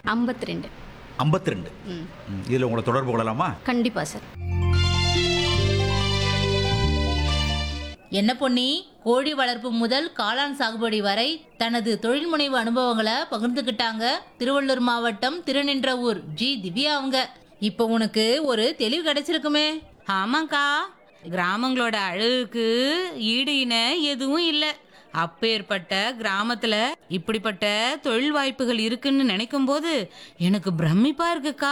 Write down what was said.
52. 52. இதில் உங்களை தொடர்பு கொள்ளலாமா? கண்டிப்பாக சார். என்ன பொன்னி, கோழி வளர்ப்பு முதல் காளான் சாகுபடி வரை தனது தொழில் முனைவு அனுபவங்களை பகிர்ந்துக்கிட்டாங்க திருவள்ளூர் மாவட்டம் திருநின்றவூர் ஜி திவ்யா அவங்க. இப்போ உனக்கு ஒரு தெளிவு கிடைச்சிருக்குமே. ஆமாக்கா, கிராமங்களோட அழகுக்கு ஈடு இணை எதுவும் இல்லை. அப்பேற்பட்ட கிராமத்துல இப்படிப்பட்ட தொழில் வாய்ப்புகள் இருக்குன்னு நினைக்கும் போது எனக்கு பிரமிப்பா இருக்குக்கா.